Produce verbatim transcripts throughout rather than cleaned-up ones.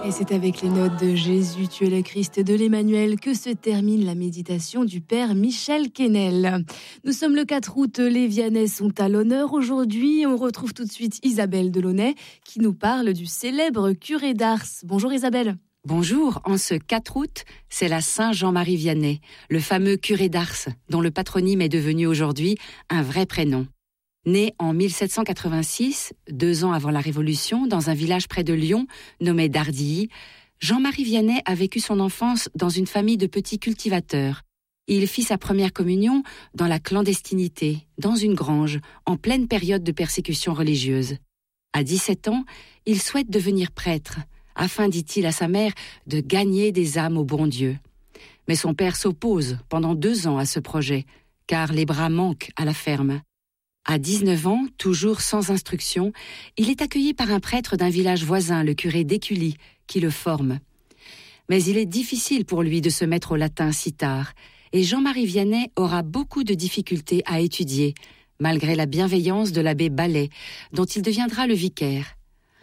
Et c'est avec les notes de Jésus, tu es le Christ de l'Emmanuel que se termine la méditation du Père Michel Quesnel. Nous sommes le quatre août, les Viannais sont à l'honneur aujourd'hui. On retrouve tout de suite Isabelle Delaunay qui nous parle du célèbre curé d'Ars. Bonjour Isabelle. Bonjour, en ce quatre août, c'est la Saint Jean-Marie Vianney, le fameux curé d'Ars, dont le patronyme est devenu aujourd'hui un vrai prénom. Né en mille sept cent quatre-vingt-six, deux ans avant la Révolution, dans un village près de Lyon, nommé Dardilly, Jean-Marie Vianney a vécu son enfance dans une famille de petits cultivateurs. Il fit sa première communion dans la clandestinité, dans une grange, en pleine période de persécution religieuse. À dix-sept ans, il souhaite devenir prêtre, afin, dit-il à sa mère, de gagner des âmes au bon Dieu. Mais son père s'oppose pendant deux ans à ce projet, car les bras manquent à la ferme. À dix-neuf ans, toujours sans instruction, il est accueilli par un prêtre d'un village voisin, le curé d'Écully, qui le forme. Mais il est difficile pour lui de se mettre au latin si tard, et Jean-Marie Vianney aura beaucoup de difficultés à étudier, malgré la bienveillance de l'abbé Ballet, dont il deviendra le vicaire.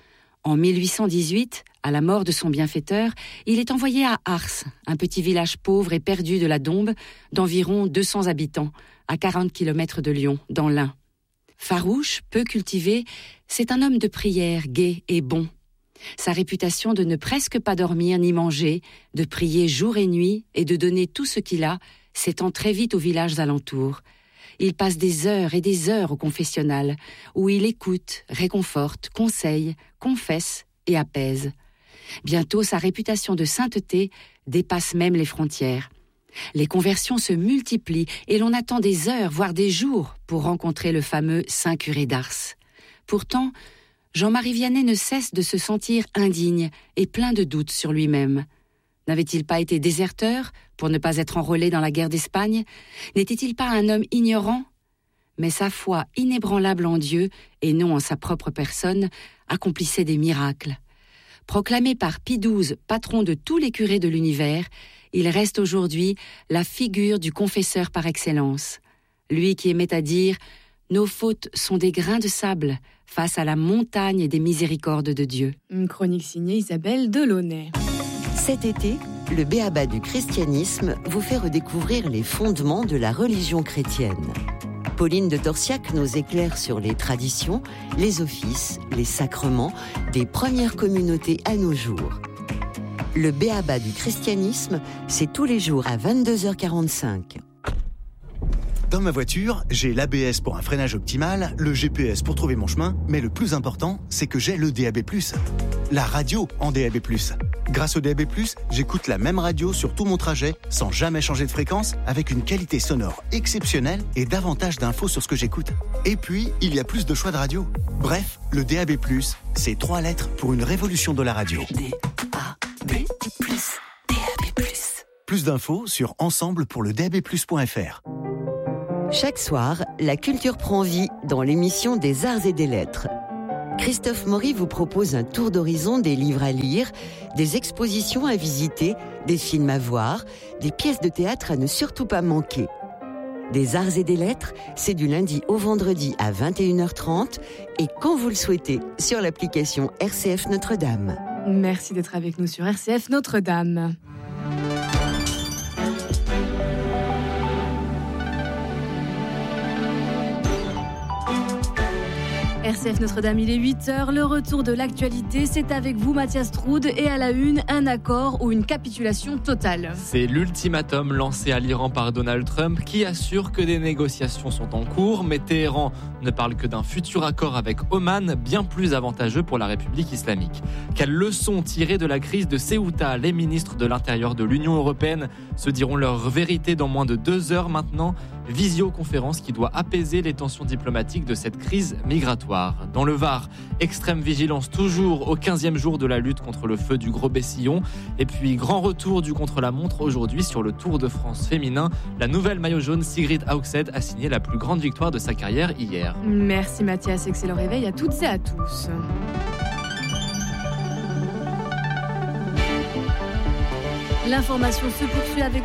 En mille huit cent dix-huit, à la mort de son bienfaiteur, il est envoyé à Ars, un petit village pauvre et perdu de la Dombes, d'environ deux cents habitants, à quarante kilomètres de Lyon, dans l'Ain. Farouche, peu cultivé, c'est un homme de prière, gai et bon. Sa réputation de ne presque pas dormir ni manger, de prier jour et nuit et de donner tout ce qu'il a, s'étend très vite aux villages alentours. Il passe des heures et des heures au confessionnal, où il écoute, réconforte, conseille, confesse et apaise. Bientôt, sa réputation de sainteté dépasse même les frontières. Les conversions se multiplient et l'on attend des heures, voire des jours, pour rencontrer le fameux Saint curé d'Ars. Pourtant, Jean-Marie Vianney ne cesse de se sentir indigne et plein de doutes sur lui-même. N'avait-il pas été déserteur pour ne pas être enrôlé dans la guerre d'Espagne ? N'était-il pas un homme ignorant ? Mais sa foi inébranlable en Dieu, et non en sa propre personne, accomplissait des miracles. Proclamé par Pie douze, patron de tous les curés de l'univers, il reste aujourd'hui la figure du confesseur par excellence. Lui qui aimait à dire « Nos fautes sont des grains de sable face à la montagne des miséricordes de Dieu ». Une chronique signée Isabelle Delaunay. Cet été, le B.A.B.A. du christianisme vous fait redécouvrir les fondements de la religion chrétienne. Pauline de Torsiac nous éclaire sur les traditions, les offices, les sacrements des premières communautés à nos jours. Le B.A.B.A. du christianisme, c'est tous les jours à vingt-deux heures quarante-cinq. Dans ma voiture, j'ai l'A B S pour un freinage optimal, le G P S pour trouver mon chemin, mais le plus important, c'est que j'ai le D A B plus. La radio en D A B plus. Grâce au D A B plus, j'écoute la même radio sur tout mon trajet, sans jamais changer de fréquence, avec une qualité sonore exceptionnelle et davantage d'infos sur ce que j'écoute. Et puis, il y a plus de choix de radio. Bref, le D A B plus, c'est trois lettres pour une révolution de la radio. D A B plus, D A B plus. Plus d'infos sur ensemble pour le D A B plus point F R. Chaque soir, la culture prend vie dans l'émission des Arts et des Lettres. Christophe Maury vous propose un tour d'horizon des livres à lire, des expositions à visiter, des films à voir, des pièces de théâtre à ne surtout pas manquer. Des Arts et des Lettres, c'est du lundi au vendredi à vingt et une heures trente et quand vous le souhaitez sur l'application R C F Notre-Dame. Merci d'être avec nous sur R C F Notre-Dame. R C F Notre-Dame, il est huit heures, le retour de l'actualité, c'est avec vous Mathias Troud et à la une, un accord ou une capitulation totale. C'est l'ultimatum lancé à l'Iran par Donald Trump qui assure que des négociations sont en cours, mais Téhéran ne parle que d'un futur accord avec Oman bien plus avantageux pour la République islamique. Quelle leçon tirer de la crise de Ceuta ? Les ministres de l'Intérieur de l'Union européenne se diront leur vérité dans moins de deux heures maintenant. Visioconférence qui doit apaiser les tensions diplomatiques de cette crise migratoire. Dans le Var, extrême vigilance toujours au quinzième jour de la lutte contre le feu du Gros-Bessillon. Et puis grand retour du contre-la-montre aujourd'hui sur le Tour de France féminin. La nouvelle maillot jaune Sigrid Haugsted a signé la plus grande victoire de sa carrière hier. Merci Mathias, excellent réveil à toutes et à tous. L'information se poursuit avec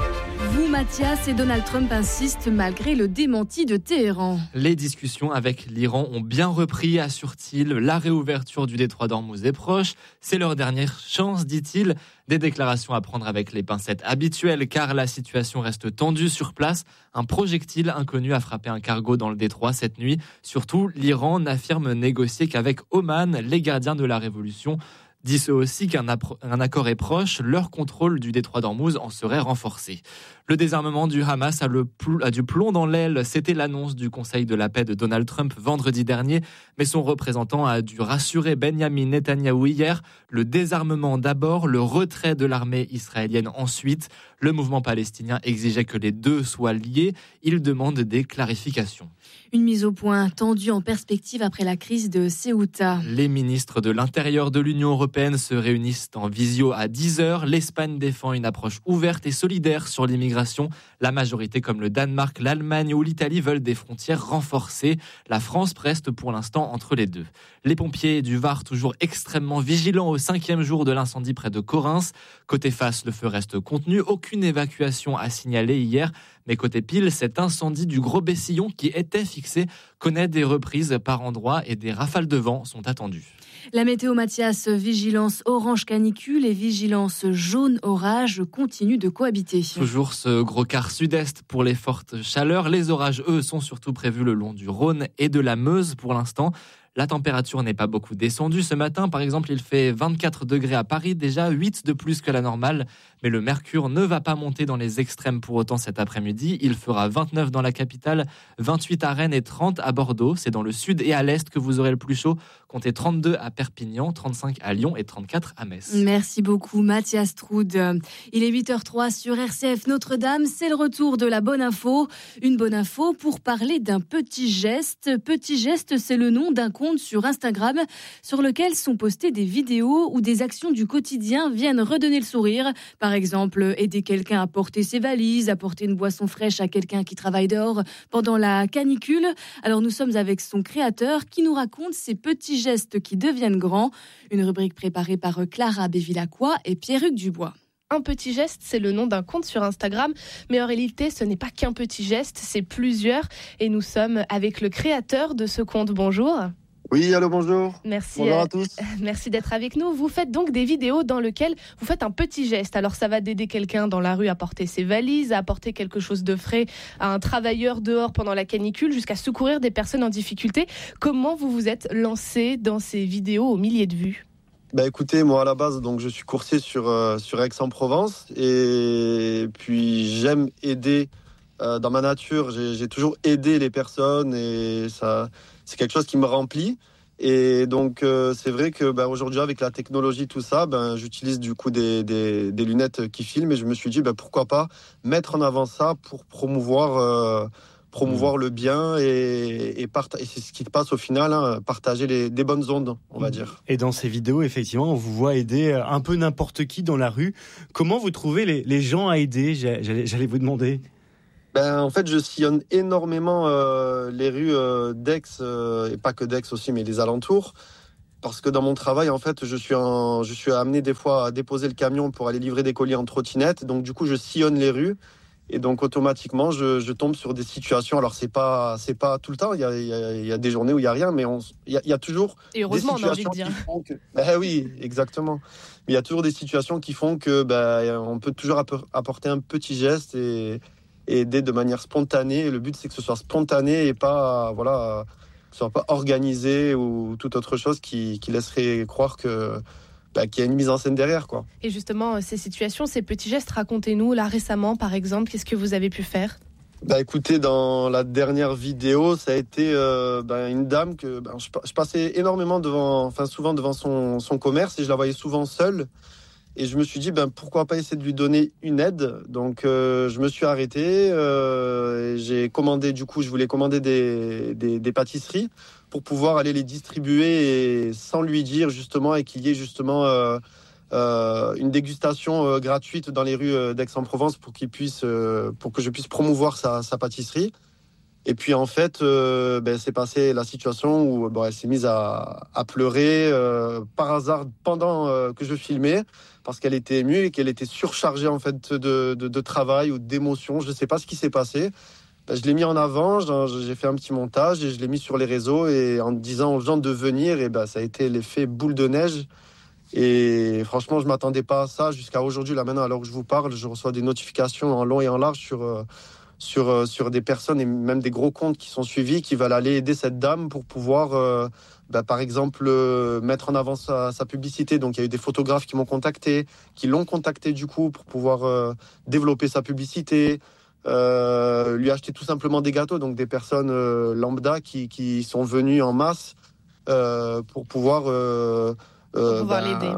vous, Mathias, et Donald Trump insistent malgré le démenti de Téhéran. Les discussions avec l'Iran ont bien repris, assure-t-il. La réouverture du détroit d'Ormuz est proche. C'est leur dernière chance, dit-il. Des déclarations à prendre avec les pincettes habituelles, car la situation reste tendue sur place. Un projectile inconnu a frappé un cargo dans le détroit cette nuit. Surtout, l'Iran n'affirme négocier qu'avec Oman, les gardiens de la révolution. Disent eux aussi qu'un appro- un accord est proche, leur contrôle du détroit d'Ormuz en serait renforcé. Le désarmement du Hamas a, le pl- a du plomb dans l'aile, c'était l'annonce du Conseil de la paix de Donald Trump vendredi dernier, mais son représentant a dû rassurer Benjamin Netanyahou hier, le désarmement d'abord, le retrait de l'armée israélienne ensuite. Le mouvement palestinien exigeait que les deux soient liés, il demande des clarifications. Une mise au point tendue en perspective après la crise de Ceuta. Les ministres de l'Intérieur de l'Union européenne se réunissent en visio à dix heures. L'Espagne défend une approche ouverte et solidaire sur l'immigration. La majorité, comme le Danemark, l'Allemagne ou l'Italie, veulent des frontières renforcées. La France reste pour l'instant entre les deux. Les pompiers du Var, toujours extrêmement vigilants au cinquième jour de l'incendie près de Correns. Côté face, le feu reste contenu. Aucune évacuation à signaler hier. Mais côté pile, cet incendie du Gros Bessillon qui était fixé connaît des reprises par endroits et des rafales de vent sont attendues. La météo, Mathias, vigilance orange canicule et vigilance jaune orage continuent de cohabiter. Toujours ce gros quart sud-est pour les fortes chaleurs. Les orages, eux, sont surtout prévus le long du Rhône et de la Meuse pour l'instant. La température n'est pas beaucoup descendue. Ce matin, par exemple, il fait vingt-quatre degrés à Paris, déjà huit de plus que la normale. Mais le mercure ne va pas monter dans les extrêmes pour autant cet après-midi. Il fera vingt-neuf dans la capitale, vingt-huit à Rennes et trente à Bordeaux. C'est dans le sud et à l'est que vous aurez le plus chaud. Comptez trente-deux à Perpignan, trente-cinq à Lyon et trente-quatre à Metz. Merci beaucoup, Mathias Troud. Il est huit heures zéro trois sur R C F Notre-Dame. C'est le retour de la bonne info. Une bonne info pour parler d'un petit geste. Petit geste, c'est le nom d'un compte sur Instagram sur lequel sont postées des vidéos où des actions du quotidien viennent redonner le sourire. Par exemple, aider quelqu'un à porter ses valises, apporter une boisson fraîche à quelqu'un qui travaille dehors pendant la canicule. Alors nous sommes avec son créateur qui nous raconte ces petits gestes qui deviennent grands. Une rubrique préparée par Clara Bévilacqua et Pierruc Dubois. Un petit geste, c'est le nom d'un compte sur Instagram, mais en réalité, ce n'est pas qu'un petit geste, c'est plusieurs. Et nous sommes avec le créateur de ce compte. Bonjour. Oui, allô, bonjour. Merci, bonjour euh, à tous. Merci d'être avec nous. Vous faites donc des vidéos dans lesquelles vous faites un petit geste. Alors ça va d'aider quelqu'un dans la rue à porter ses valises, à apporter quelque chose de frais à un travailleur dehors pendant la canicule, jusqu'à secourir des personnes en difficulté. Comment vous vous êtes lancé dans ces vidéos aux milliers de vues ? Bah écoutez, moi à la base, donc je suis coursier sur euh, sur Aix-en-Provence et puis j'aime aider. Euh, dans ma nature, j'ai, j'ai toujours aidé les personnes et ça, c'est quelque chose qui me remplit. Et donc, euh, c'est vrai que ben, aujourd'hui, avec la technologie, tout ça, ben, j'utilise du coup des, des, des lunettes qui filment et je me suis dit, ben, pourquoi pas mettre en avant ça pour promouvoir, euh, promouvoir mmh. le bien et, et, part- et c'est ce qui passe au final, hein, partager les, des bonnes ondes, on va dire. Et dans ces vidéos, effectivement, on vous voit aider un peu n'importe qui dans la rue. Comment vous trouvez les, les gens à aider ? J'allais, j'allais vous demander. Ben, en fait, je sillonne énormément euh, les rues euh, d'Aix, euh, et pas que d'Aix aussi, mais les alentours. Parce que dans mon travail, en fait, je suis, en, je suis amené des fois à déposer le camion pour aller livrer des colis en trottinette. Donc, du coup, je sillonne les rues. Et donc, automatiquement, je, je tombe sur des situations. Alors, c'est pas, c'est pas tout le temps. Il y a, il y a, il y a des journées où il y a rien, mais on, il y a, il y a toujours et heureusement, des situations qui font que... Ben oui, exactement. Mais il y a toujours des situations qui font que ben, on peut toujours apporter un petit geste et... et aider de manière spontanée. Et le but, c'est que ce soit spontané et pas, voilà, que ce soit pas organisé ou toute autre chose qui, qui laisserait croire que, bah, qu'il y a une mise en scène derrière, quoi. Et justement, ces situations, ces petits gestes, racontez-nous, là, récemment, par exemple, qu'est-ce que vous avez pu faire ? Bah, écoutez, dans la dernière vidéo, ça a été euh, bah, une dame que bah, je, je passais énormément devant, enfin souvent devant son, son commerce et je la voyais souvent seule. Et je me suis dit, ben, pourquoi pas essayer de lui donner une aide. Donc, euh, je me suis arrêté. Euh, et j'ai commandé, du coup, je voulais commander des, des, des pâtisseries pour pouvoir aller les distribuer et sans lui dire, justement, et qu'il y ait justement euh, euh, une dégustation euh, gratuite dans les rues d'Aix-en-Provence pour qu'il puisse, euh, pour que je puisse promouvoir sa, sa pâtisserie. Et puis en fait, euh, ben, c'est passé la situation où bon, elle s'est mise à, à pleurer euh, par hasard pendant euh, que je filmais, parce qu'elle était émue et qu'elle était surchargée en fait de, de, de travail ou d'émotions. Je ne sais pas ce qui s'est passé. Ben, je l'ai mis en avant, j'ai fait un petit montage et je l'ai mis sur les réseaux et en disant aux gens de venir, et ben, ça a été l'effet boule de neige. Et franchement, je ne m'attendais pas à ça. Jusqu'à aujourd'hui, là maintenant, à l'heure où je vous parle, je reçois des notifications en long et en large sur... Euh, Sur, sur des personnes et même des gros comptes qui sont suivis, qui veulent aller aider cette dame pour pouvoir, euh, bah, par exemple, euh, mettre en avant sa, sa publicité. Donc, il y a eu des photographes qui m'ont contacté, qui l'ont contacté du coup pour pouvoir euh, développer sa publicité, euh, lui acheter tout simplement des gâteaux. Donc, des personnes euh, lambda qui, qui sont venues en masse euh, pour pouvoir, euh, euh, pour pouvoir bah, l'aider.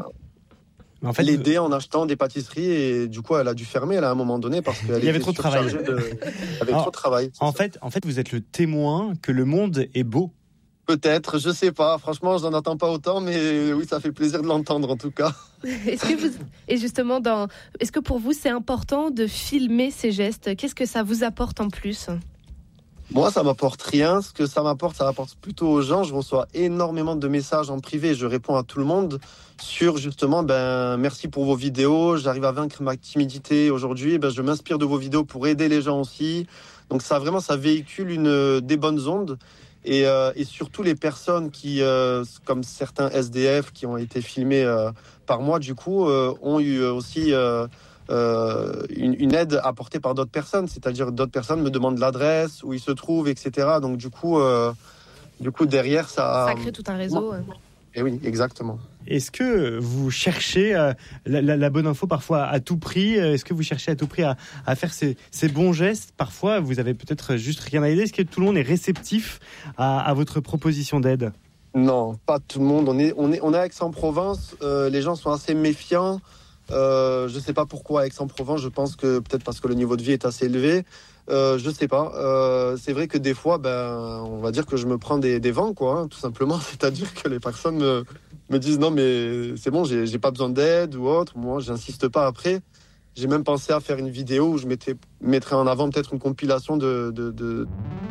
En fait, l'aider en achetant des pâtisseries et du coup elle a dû fermer elle, à un moment donné parce qu'il y avait trop de travail. De... Il y avait trop de travail. En fait, en fait, vous êtes le témoin que le monde est beau. Peut-être, je sais pas. Franchement, je n'en attends pas autant, mais oui, ça fait plaisir de l'entendre en tout cas. Est-ce que vous... Et justement, dans... est-ce que pour vous c'est important de filmer ces gestes ? Qu'est-ce que ça vous apporte en plus ? Moi, ça m'apporte rien. Ce que ça m'apporte, ça apporte plutôt aux gens. Je reçois énormément de messages en privé. Je réponds à tout le monde sur justement, ben, merci pour vos vidéos. J'arrive à vaincre ma timidité aujourd'hui. Ben, je m'inspire de vos vidéos pour aider les gens aussi. Donc ça, vraiment, ça véhicule une, des bonnes ondes. Et, euh, et surtout les personnes qui, euh, comme certains S D F qui ont été filmés euh, par moi, du coup, euh, ont eu aussi... Euh, Euh, une, une aide apportée par d'autres personnes, c'est-à-dire d'autres personnes me demandent l'adresse, où ils se trouvent, et cetera. Donc du coup, euh, du coup derrière ça... Ça crée tout un réseau. Et oui, exactement. Est-ce que vous cherchez euh, la, la, la bonne info parfois à tout prix ? Est-ce que vous cherchez à tout prix à, à faire ces, ces bons gestes ? Parfois, vous avez peut-être juste rien à aider. Est-ce que tout le monde est réceptif à, à votre proposition d'aide ? Non, pas tout le monde. On est, on est, on est à Aix-en-Provence. Euh, les gens sont assez méfiants. Euh, je ne sais pas pourquoi à Aix-en-Provence, je pense que peut-être parce que le niveau de vie est assez élevé. Euh, je ne sais pas. Euh, c'est vrai que des fois, ben, on va dire que je me prends des, des vents, quoi, hein, tout simplement. C'est-à-dire que les personnes me, me disent non, mais c'est bon, j'ai, j'ai pas besoin d'aide ou autre. Moi, j'insiste pas après. J'ai même pensé à faire une vidéo où je mettais, mettrais en avant peut-être une compilation de... de, de...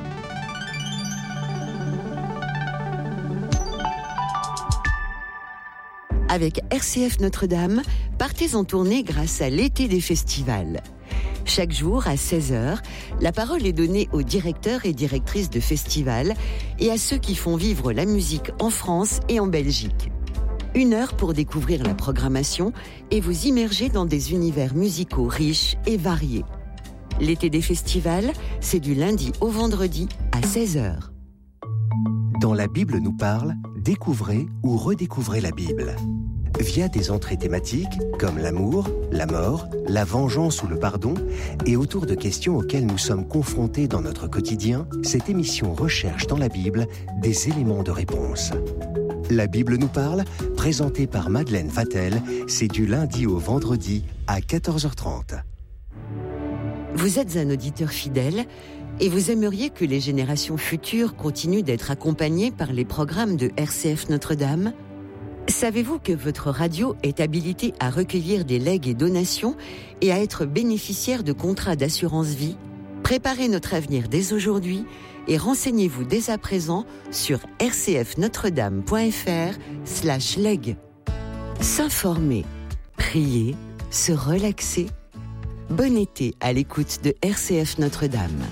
Avec R C F Notre-Dame, partez en tournée grâce à l'été des festivals. Chaque jour, à seize heures, la parole est donnée aux directeurs et directrices de festivals et à ceux qui font vivre la musique en France et en Belgique. Une heure pour découvrir la programmation et vous immerger dans des univers musicaux riches et variés. L'été des festivals, c'est du lundi au vendredi à seize heures. Dans La Bible nous parle, découvrez ou redécouvrez la Bible. Via des entrées thématiques comme l'amour, la mort, la vengeance ou le pardon, et autour de questions auxquelles nous sommes confrontés dans notre quotidien, cette émission recherche dans la Bible des éléments de réponse. La Bible nous parle, présentée par Madeleine Vatel, c'est du lundi au vendredi à quatorze heures trente. Vous êtes un auditeur fidèle et vous aimeriez que les générations futures continuent d'être accompagnées par les programmes de R C F Notre-Dame ? Savez-vous que votre radio est habilitée à recueillir des legs et donations et à être bénéficiaire de contrats d'assurance vie ? Préparez notre avenir dès aujourd'hui et renseignez-vous dès à présent sur rcfnotredame.fr slash leg. S'informer, prier, se relaxer. Bon été à l'écoute de R C F Notre-Dame.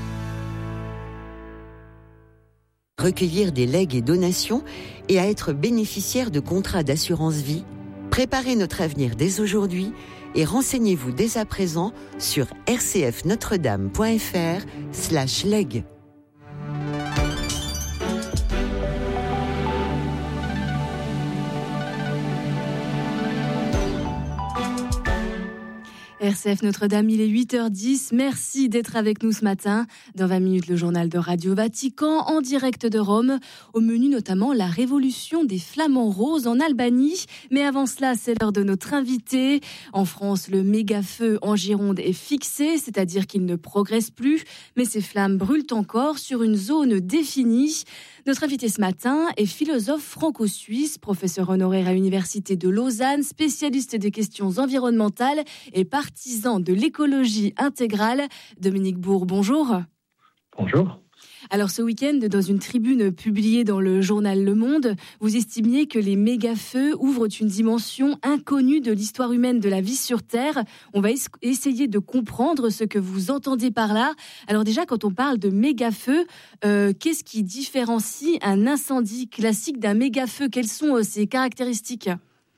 Recueillir des legs et donations et à être bénéficiaire de contrats d'assurance vie. Préparez notre avenir dès aujourd'hui et renseignez-vous dès à présent sur rcfnotredame.fr slash leg. R C F Notre-Dame, il est huit heures dix. Merci d'être avec nous ce matin. Dans vingt minutes, le journal de Radio Vatican en direct de Rome. Au menu notamment la révolution des flamants roses en Albanie. Mais avant cela, c'est l'heure de notre invité. En France, le méga-feu en Gironde est fixé, c'est-à-dire qu'il ne progresse plus. Mais ces flammes brûlent encore sur une zone définie. Notre invité ce matin est philosophe franco-suisse, professeur honoraire à l'Université de Lausanne, spécialiste des questions environnementales et partisan de l'écologie intégrale. Dominique Bourg, bonjour. Bonjour. Alors ce week-end, dans une tribune publiée dans le journal Le Monde, vous estimiez que les méga-feux ouvrent une dimension inconnue de l'histoire humaine de la vie sur Terre. On va es- essayer de comprendre ce que vous entendez par là. Alors déjà, quand on parle de méga-feu, euh, qu'est-ce qui différencie un incendie classique d'un méga-feu ? Quelles sont euh, ses caractéristiques ?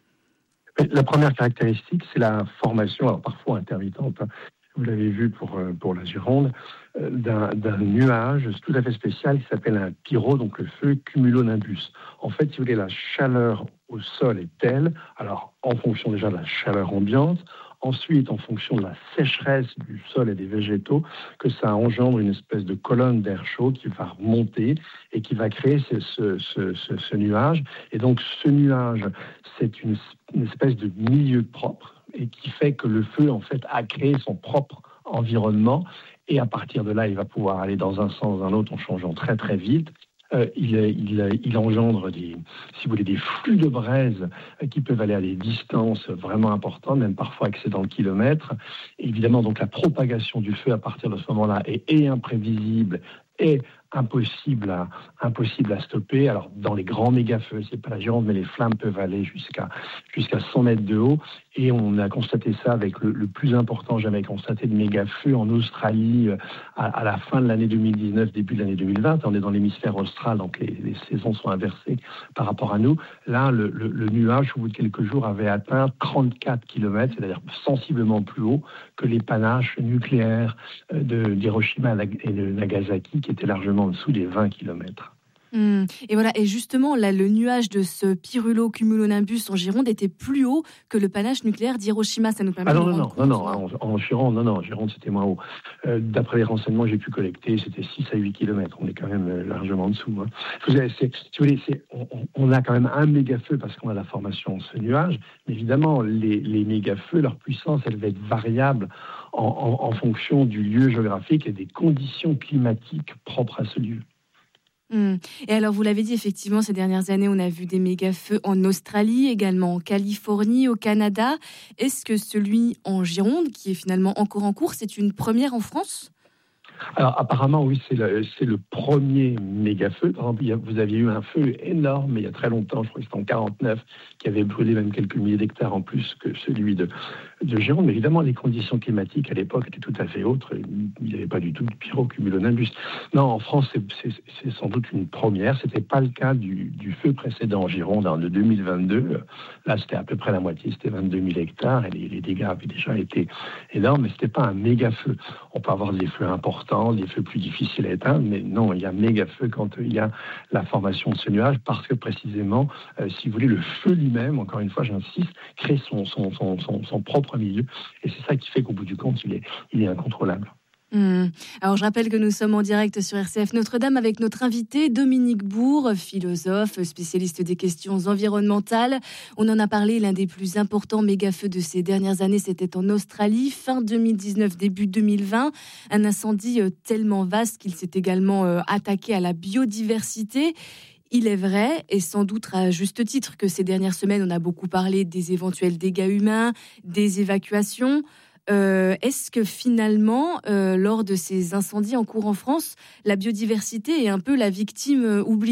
La première caractéristique, c'est la formation, alors parfois intermittente, hein, vous l'avez vu pour, pour la Gironde, euh, d'un, d'un nuage tout à fait spécial qui s'appelle un pyro, donc le feu cumulonimbus. En fait, si vous voulez, la chaleur au sol est telle, alors en fonction déjà de la chaleur ambiante, ensuite en fonction de la sécheresse du sol et des végétaux, que ça engendre une espèce de colonne d'air chaud qui va remonter et qui va créer ce, ce, ce, ce, ce nuage. Et donc ce nuage, c'est une, une espèce de milieu propre et qui fait que le feu, en fait, a créé son propre environnement. Et à partir de là, il va pouvoir aller dans un sens, dans un autre, en changeant très, très vite. Euh, il, il, il engendre des, si vous voulez, des flux de braise qui peuvent aller à des distances vraiment importantes, même parfois excédant le kilomètre. Et évidemment, donc, la propagation du feu à partir de ce moment-là est, est imprévisible et impossible à, impossible à stopper. Alors, dans les grands méga-feux, c'est pas la Gironde, mais les flammes peuvent aller jusqu'à, jusqu'à cent mètres de haut. Et on a constaté ça avec le, le plus important jamais constaté de méga-feux en Australie à, à la fin de l'année deux mille dix-neuf, début de l'année deux mille vingt. On est dans l'hémisphère austral, donc les, les saisons sont inversées par rapport à nous. Là, le, le, le nuage, au bout de quelques jours, avait atteint trente-quatre kilomètres, c'est-à-dire sensiblement plus haut que les panaches nucléaires de, d'Hiroshima et de Nagasaki, qui étaient largement en dessous des vingt kilomètres. Mmh. Et voilà, et justement, là, le nuage de ce pyrrhulo-cumulonimbus en Gironde était plus haut que le panache nucléaire d'Hiroshima. Ça nous permet ah non, de non, rendre non, compte. non, non, en, en Gironde, non, non, en Gironde, c'était moins haut. Euh, d'après les renseignements que j'ai pu collecter, c'était six à huit kilomètres. On est quand même euh, largement en dessous. Hein. Vous savez, c'est, si vous voulez, c'est, on, on a quand même un méga-feu parce qu'on a la formation de ce nuage. Mais évidemment, les, les méga-feux, leur puissance, elle va être variable en, en, en fonction du lieu géographique et des conditions climatiques propres à ce lieu. Mmh. Et alors, vous l'avez dit, effectivement, ces dernières années, on a vu des méga-feux en Australie, également en Californie, au Canada. Est-ce que celui en Gironde, qui est finalement encore en cours, c'est une première en France ? Alors apparemment oui, c'est le, c'est le premier méga-feu. Par exemple, il y a, vous aviez eu un feu énorme, mais il y a très longtemps, je crois que c'était en quarante-neuf, qui avait brûlé même quelques milliers d'hectares en plus que celui de, de Gironde. Mais évidemment, les conditions climatiques à l'époque étaient tout à fait autres. Il n'y avait pas du tout de pyrrhulo-cumulonimbus. Non, en France, c'est, c'est, c'est sans doute une première. C'était pas le cas du, du feu précédent en Gironde, en deux mille vingt-deux. Là, c'était à peu près la moitié, c'était vingt-deux mille hectares, et les, les dégâts avaient déjà été énormes, mais c'était pas un méga-feu. On peut avoir des feux importants, des feux plus difficiles à éteindre, mais non, il y a méga feu quand il y a la formation de ce nuage, parce que précisément, euh, si vous voulez, le feu lui-même, encore une fois, j'insiste, crée son, son, son, son, son propre milieu, et c'est ça qui fait qu'au bout du compte, il est, il est incontrôlable. Mmh. Alors je rappelle que nous sommes en direct sur R C F Notre-Dame avec notre invité Dominique Bourg, philosophe, spécialiste des questions environnementales. On en a parlé, l'un des plus importants méga-feux de ces dernières années, c'était en Australie, fin deux mille dix-neuf, début deux mille vingt. Un incendie tellement vaste qu'il s'est également attaqué à la biodiversité. Il est vrai, et sans doute à juste titre, que ces dernières semaines, on a beaucoup parlé des éventuels dégâts humains, des évacuations. Euh, est-ce que finalement, euh, lors de ces incendies en cours en France, la biodiversité est un peu la victime euh, oubliée ?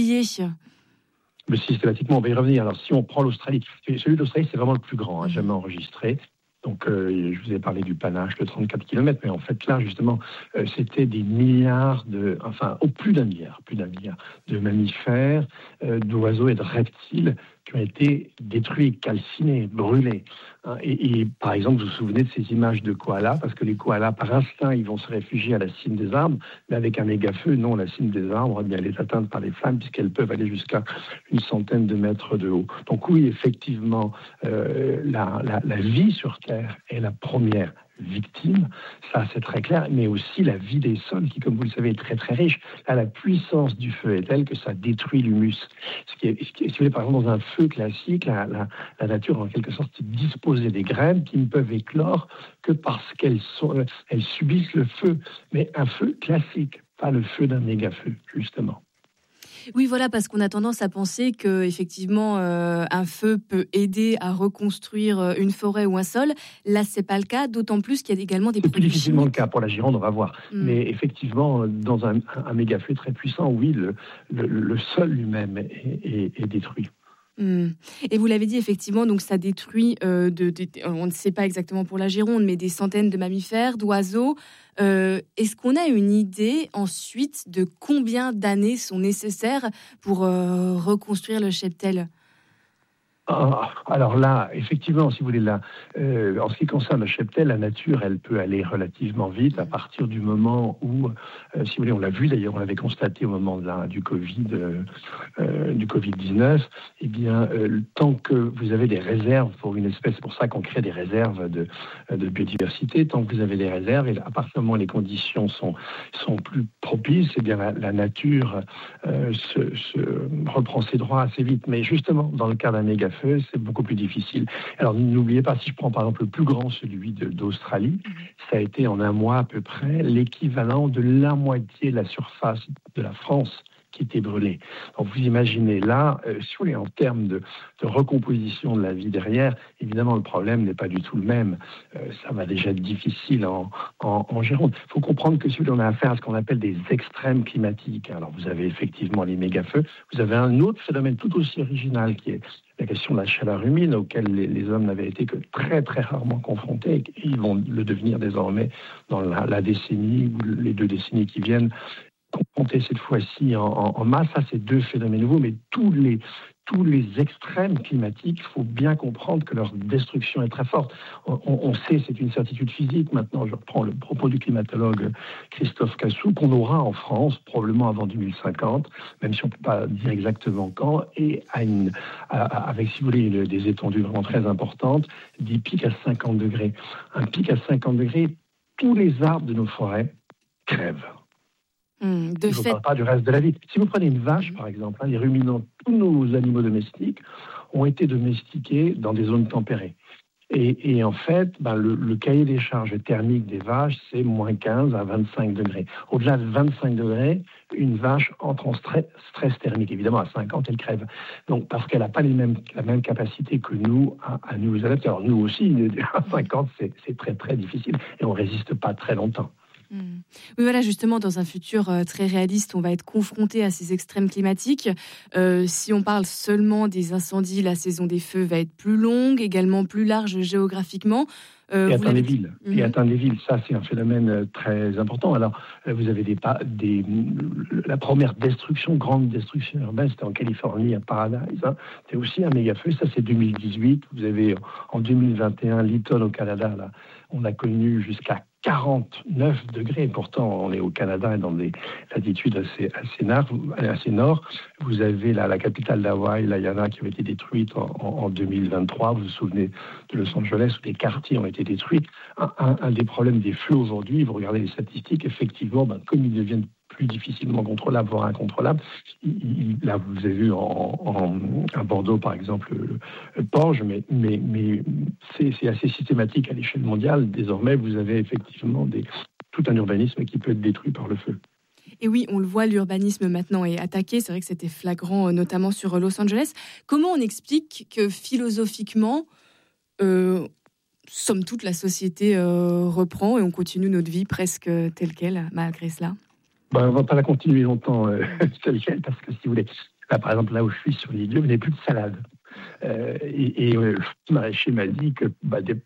Mais systématiquement, on va y revenir. Alors, si on prend l'Australie, celui d'Australie, c'est vraiment le plus grand, hein, jamais enregistré. Donc, euh, je vous ai parlé du panache de trente-quatre kilomètres, mais en fait, là, justement, euh, c'était des milliards de, enfin, au plus d'un milliard, plus d'un milliard de mammifères, euh, d'oiseaux et de reptiles qui ont été détruits, calcinés, brûlés. Hein, et, et par exemple, vous vous souvenez de ces images de koalas, parce que les koalas, par instinct, ils vont se réfugier à la cime des arbres, mais avec un méga-feu, non, la cime des arbres, eh bien, elle est atteinte par les flammes, puisqu'elles peuvent aller jusqu'à une centaine de mètres de haut. Donc oui, effectivement, euh, la, la, la vie sur Terre est la première victime, ça c'est très clair, mais aussi la vie des sols qui, comme vous le savez, est très très riche. Là, la puissance du feu est telle que ça détruit l'humus. Ce qui est, ce qui est, si vous voulez, par exemple, dans un feu classique, la, la, la nature, en quelque sorte, disposait des graines qui ne peuvent éclore que parce qu'elles sont, elles subissent le feu. Mais un feu classique, pas le feu d'un méga-feu, justement. Oui, voilà, parce qu'on a tendance à penser que effectivement euh, un feu peut aider à reconstruire une forêt ou un sol. Là, c'est pas le cas, d'autant plus qu'il y a également des c'est produits plus difficilement chimiques. le cas pour la Gironde, on va voir. Mm. Mais effectivement, dans un, un méga feu très puissant, oui, le, le, le sol lui-même est, est, est détruit. Mmh. Et vous l'avez dit, effectivement, donc ça détruit, euh, de, de, on ne sait pas exactement pour la Gironde, mais des centaines de mammifères, d'oiseaux. Euh, est-ce qu'on a une idée ensuite de combien d'années sont nécessaires pour euh, reconstruire le cheptel ? Ah, alors là, effectivement, si vous voulez, là, euh, en ce qui concerne le cheptel, la nature, elle peut aller relativement vite à partir du moment où, euh, si vous voulez, on l'a vu d'ailleurs, on l'avait constaté au moment de la, du Covid, euh, euh, du covid dix-neuf, eh bien, euh, tant que vous avez des réserves pour une espèce, c'est pour ça qu'on crée des réserves de, de biodiversité, tant que vous avez des réserves, et à partir du moment où les conditions sont, sont plus propices, eh bien, la, la nature euh, se, se reprend ses droits assez vite. Mais justement, dans le cas d'un méga feu, c'est beaucoup plus difficile. Alors n'oubliez pas, si je prends par exemple le plus grand, celui de, d'Australie, ça a été en un mois à peu près l'équivalent de la moitié de la surface de la France qui était brûlée. Donc vous imaginez là, euh, si vous voulez, en termes de, de recomposition de la vie derrière, évidemment le problème n'est pas du tout le même. Euh, ça va déjà être difficile en, en, en Gironde. Il faut comprendre que si vous voulez, on a affaire à ce qu'on appelle des extrêmes climatiques. Alors vous avez effectivement les méga-feux, vous avez un autre phénomène tout aussi original qui est la question de la chaleur humide, auquel les, les hommes n'avaient été que très très rarement confrontés, et ils vont le devenir désormais dans la, la décennie ou les deux décennies qui viennent, confrontés cette fois-ci en, en, en masse. Ça, c'est deux phénomènes nouveaux, mais tous les, tous les extrêmes climatiques, il faut bien comprendre que leur destruction est très forte. On, on sait, c'est une certitude physique, maintenant je reprends le propos du climatologue Christophe Cassou, qu'on aura en France probablement avant deux mille cinquante, même si on ne peut pas dire exactement quand, et à une, à, avec, si vous voulez, une, des étendues vraiment très importantes, des pics à cinquante degrés. Un pic à cinquante degrés, tous les arbres de nos forêts crèvent. Mmh, de je ne fait... parle pas du reste de la vie. Si vous prenez une vache, par exemple, hein, les ruminants, tous nos animaux domestiques ont été domestiqués dans des zones tempérées. Et, et en fait, ben, le, le cahier des charges thermiques des vaches, c'est moins quinze à vingt-cinq degrés. Au-delà de vingt-cinq degrés, une vache entre en stress, stress thermique. Évidemment, à cinquante, elle crève. Donc, parce qu'elle n'a pas les mêmes, la même capacité que nous à, à nous adapter. Alors, nous aussi, à cinquante, c'est, c'est très, très difficile. Et on ne résiste pas très longtemps. Mmh. Oui, voilà, justement, dans un futur euh, très réaliste, on va être confronté à ces extrêmes climatiques. Euh, si on parle seulement des incendies, la saison des feux va être plus longue, également plus large géographiquement. Euh, et atteindre les villes. Mmh. Et atteindre les villes, ça, c'est un phénomène très important. Alors, vous avez des, des la première destruction, grande destruction urbaine, c'était en Californie, à Paradise. Hein. C'était aussi un méga feu. Ça, c'est deux mille dix-huit. Vous avez en deux mille vingt et un, Lytton au Canada. Là, on a connu jusqu'à quarante-neuf degrés. Pourtant, on est au Canada et dans des latitudes assez, assez, nord, assez nord. Vous avez la, la capitale d'Hawaï, l'Ayana, qui a été détruite en, en, en deux mille vingt-trois. Vous vous souvenez de Los Angeles, où des quartiers ont été détruits. Un, un, un des problèmes des feux aujourd'hui, vous regardez les statistiques, effectivement, ben, comme ils deviennent plus difficilement contrôlables, voire incontrôlables. Il, là, vous avez vu en, en, à Bordeaux, par exemple, le, le Porge, mais, mais, mais c'est, c'est assez systématique à l'échelle mondiale. Désormais, vous avez effectivement des, tout un urbanisme qui peut être détruit par le feu. Et oui, on le voit, l'urbanisme maintenant est attaqué. C'est vrai que c'était flagrant, notamment sur Los Angeles. Comment on explique que philosophiquement, euh, somme toute, la société euh, reprend et on continue notre vie presque telle qu'elle, malgré cela ? Ben, on ne va pas la continuer longtemps, euh, telle quelle, parce que si vous voulez, là, par exemple, là où je suis sur l'île, vous n'avez plus de salade. Euh, et et euh, le maraîcher m'a dit que bah, des,